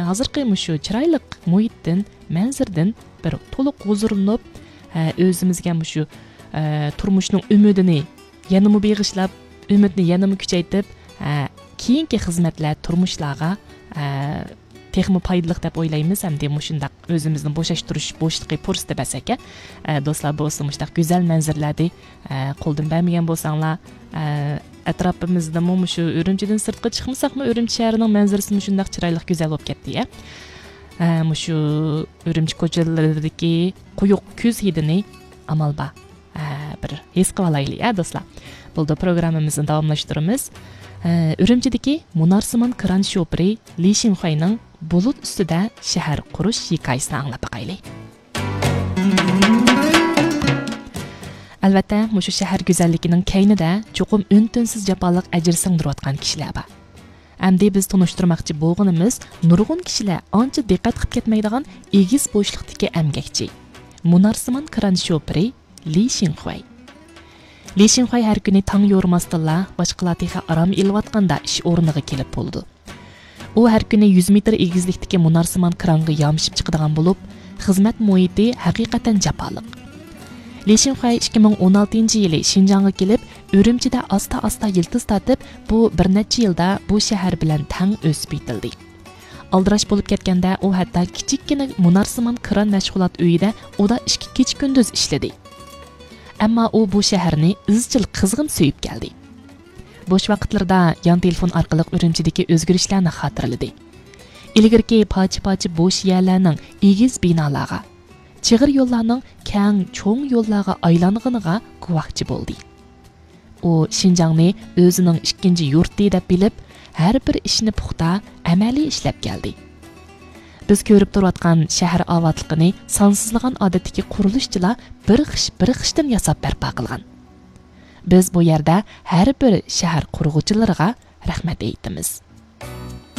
hozirgi shu chiroyli muhitdan, manzirdan bir to'liq huzurlanib, o'zimizga shu turmushning umidini yanama beg'ishlab, umidni yanama kuchaytirib, keyingi xizmatlar, turmushlarga texmi foydali deb o'ylaymiz hamda shundaq o'zimizni bo'shashtirish bo'shliqi fursati bersak, do'stlar bo'lsa shundaq go'zal manzarlarda qo'ldan bermagan bo'lsanglar, atrofimizda shu Urumchidan sirtqa chiqmasaqmi, Urumchi shahrining manzarasi shundaq chiroyli go'zal bo'lib ketdi-ya. Shu Urumchi ko'chalaridagi quyuq kuz hidini amalba bir his qilib olaylik, do'stlar. Bo'ldi, programmamizni davomlashtiramiz. Urumchidagi Munarsimon kran shoferi Li Xinhuayning bulut ustida shahar qurish hikoyasini anglab boqaylik. Albatta, shu shahar go'zalligining kaynida cho'qim un-tunsiz jafoliq ajr singdirayotgan kishilar bor. Endi biz tunishtirmoqchi bo'lganimiz nurg'un kishilar ancha diqqat qilib ketmaydigan egiz bo'shliqdagi emgakchi. Munarsimon kran shoferi Li Xinhuay. Li Xinhuay har kuni tong yo'rmasdilla boshqalarga aram ilayotganda ish o'rniga kelib bo'ldi. U har kuni 100 metr egizlikdagi Munarsimon kranga yamshib chiqadigan bo'lib, xizmat muhiti haqiqatan jafoliq. Li Xinhuay 2016-yili Xinjiangga kelib, Urumchida asta-asta yiltiz tatib, bu bir necha yilda bu shahar bilan tang o'sib yetildi. Aldirash bo'lib ketganda u hatto kichikkina Munarsimon kran mashg'ulot uyida oda 2 kech kunduz ishladi. Ammo u bu shaharni izchil qizg'in suyib keldi. Bo'sh vaqtlarda yon telefon orqali Urumchidagi o'zgarishlarni xotirladi. Ilgirki pochi-pochi bo'sh yerlarning egiz binolarga, chig'ir yo'llarning keng cho'ng yo'llarga aylanganiga guvohchi bo'ldi. U Xinjiangni o'zining ikkinchi yurti deb bilib, har bir ishni puxta amaliy ishlab keldi. Biz ko'rib turayotgan shahar ovatligini sonsizlagan odatdagi qurilishchilar bir xishdan yasab barpo qilgan. Biz bu yerda har bir shahar qurg'uvchilariga rahmat aytamiz.